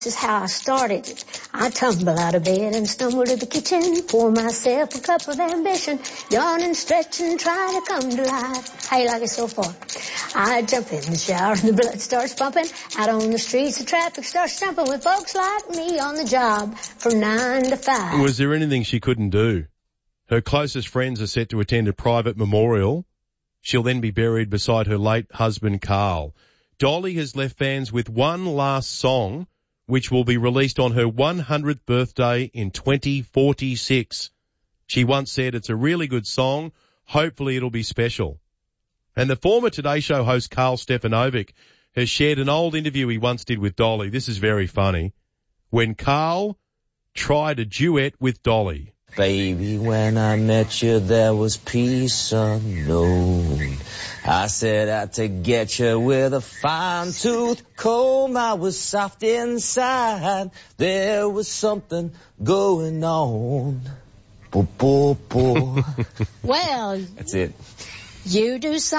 This is how I started it. I tumble out of bed and stumble to the kitchen, pour myself a cup of ambition, yawn and stretch and try to come to life. How you like it so far? I jump in the shower and the blood starts pumping. Out on the streets, the traffic starts jumping with folks like me on the job from 9 to 5. Was there anything she couldn't do? Her closest friends are set to attend a private memorial. She'll then be buried beside her late husband, Carl. Dolly has left fans with one last song, which will be released on her 100th birthday in 2046. She once said, "It's a really good song. Hopefully it'll be special." And the former Today Show host Carl Stefanovic has shared an old interview he once did with Dolly. This is very funny. When Carl tried a duet with Dolly. Baby, when I met you, there was peace unknown. I set out to get you with a fine-tooth comb. I was soft inside. There was something going on. Bo, bo, bo. Well, that's it. You do something.